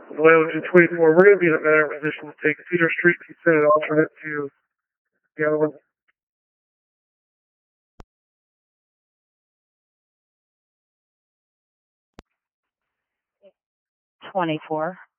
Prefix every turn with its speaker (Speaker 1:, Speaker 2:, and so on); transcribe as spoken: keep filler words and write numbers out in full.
Speaker 1: eleven and twenty-four, we're going to be in a better position to take Cedar Street and send an alternate to the other one.
Speaker 2: twenty-four.